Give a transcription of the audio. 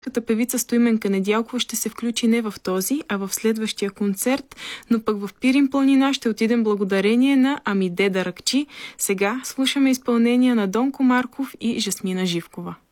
Като певица Стоименка Недялкова ще се включи не в този, а в следващия концерт, но пък в Пирин планина ще отидем благодарение на Амиде Даракчи. Сега слушаме изпълнение на Донко Марков и Жасмина Живкова.